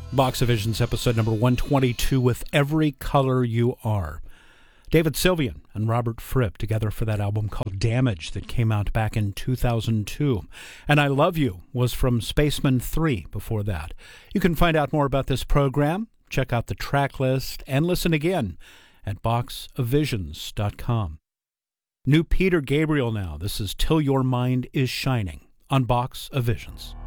Box of Visions, episode number 122, with Every Color You Are. David Sylvian and Robert Fripp together for that album called Damage that came out back in 2002. And I Love You was from Spaceman 3 before that. You can find out more about this program, check out the track list, and listen again at boxofvisions.com. New Peter Gabriel now. This is Till Your Mind Is Shining on Box of Visions.